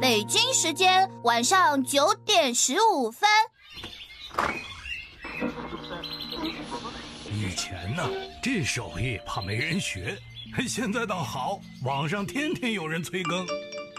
北京时间晚上9点15分。 以前呢，这手艺怕没人学，现在倒好，网上天天有人催更。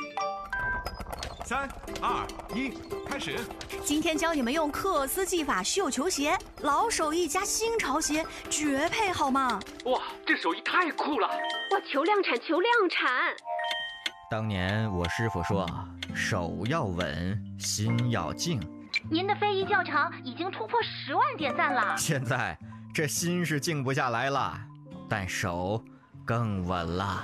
3、2、1，开始！ 今天教你们用克斯技法绣球鞋，老手艺加新潮鞋，绝配好吗？ 哇，这手艺太酷了！ 哇，求量产，求量产！ 当年我师傅说，手要稳，心要静。 您的非遗教程已经突破10万点赞了。 现在这心是静不下来了，但手更稳了。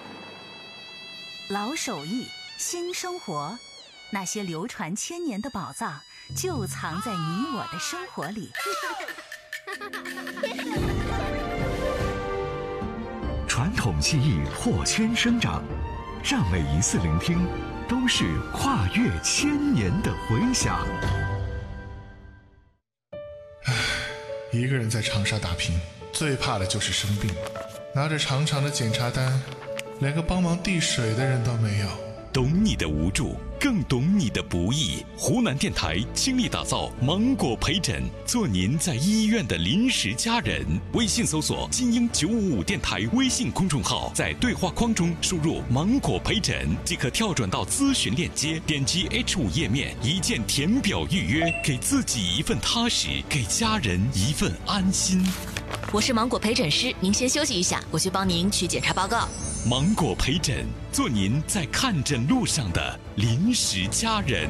老手艺，新生活，那些流传千年的宝藏就藏在你我的生活里。 传统技艺破圈生长，让每一次聆听都是跨越千年的回响。 一个人在长沙打拼，最怕的就是生病，拿着长长的检查单，连个帮忙递水的人都没有。 懂你的无助，更懂你的不易。湖南电台倾力打造芒果陪诊，做您在医院的临时家人。微信搜索精英955电台微信公众号，在对话框中输入芒果陪诊，即可跳转到咨询链接，点击 H5 页面，一键填表预约，给自己一份踏实，给家人一份安心。 我是芒果陪诊师，您先休息一下，我去帮您取检查报告。 芒果陪诊，做您在看诊路上的临时家人。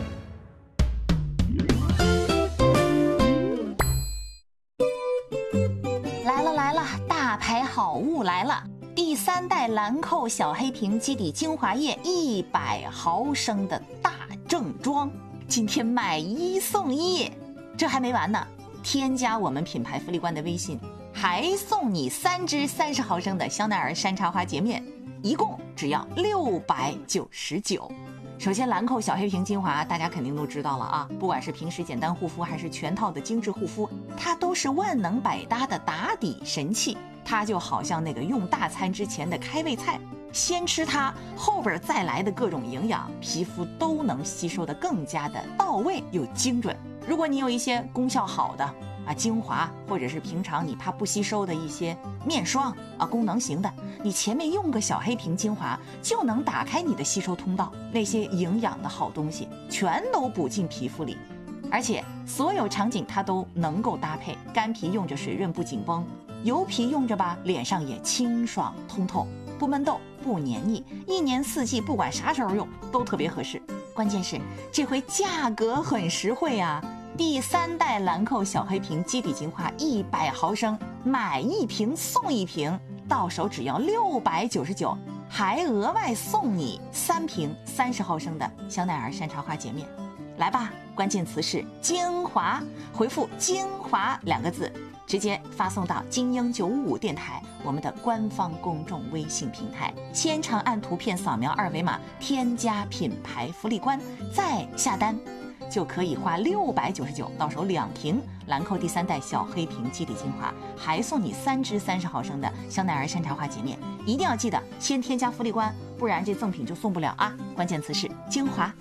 来了，大牌好物来了！第3代兰蔻小黑瓶基底精华液100毫升的大正装，今天买1送1，这还没完呢！添加我们品牌福利官的微信，还送你3支30毫升的香奈儿山茶花洁面，一共只要699。首先，兰蔻小黑瓶精华大家肯定都知道了啊，不管是平时简单护肤还是全套的精致护肤，它都是万能百搭的打底神器。它就好像那个用大餐之前的开胃菜，先吃它，后边再来的各种营养，皮肤都能吸收得更加的到位又精准。如果你有一些功效好的精华，或者是平常你怕不吸收的一些面霜功能型的，你前面用个小黑瓶精华就能打开你的吸收通道，那些营养的好东西全都补进皮肤里。而且所有场景它都能够搭配，干皮用着水润不紧绷，油皮用着吧脸上也清爽通透，不闷痘不黏腻，一年四季不管啥时候用都特别合适。关键是这回价格很实惠啊！第3代兰蔻小黑瓶基底精华100毫升，买1瓶送1瓶，到手只要699，还额外送你3瓶30毫升的香奈儿山茶花洁面。来吧，关键词是精华，回复精华2个字，直接发送到精英955电台我们的官方公众微信平台，现场按图片扫描2维码添加品牌福利官，再下单就可以花699，到手2瓶兰蔻第3代小黑瓶基底精华，还送你3支30毫升的香奈儿山茶花洁面。一定要记得先添加福利官，不然这赠品就送不了啊！关键词是精华。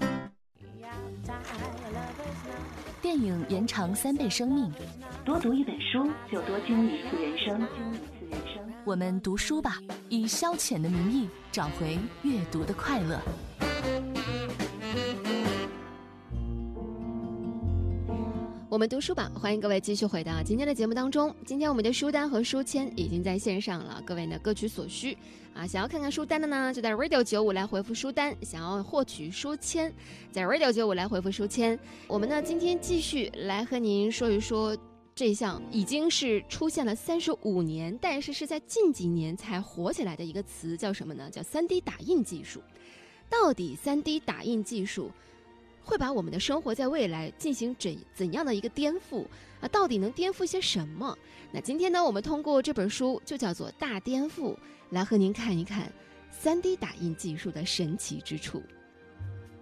电影延长3倍生命， 多读一本书就多经历一次人生。 我们读书吧，以消遣的名义找回阅读的快乐。 我们读书吧，欢迎各位继续回到今天的节目当中。今天我们的书单和书签已经在线上了，各位呢各取所需想要看看书单的呢，就在 Radio95 来回复书单；想要获取书签，在 Radio95 来回复书签。我们呢今天继续来和您说一说这项已经是出现了35年，但是在近几年才火起来的一个词，叫什么呢？叫 3D 打印技术。到底 3D 打印技术会把我们的生活在未来进行怎样的一个颠覆到底能颠覆些什么？那今天呢，我们通过这本书就叫做《大颠覆》，来和您看一看 3D 打印技术的神奇之处。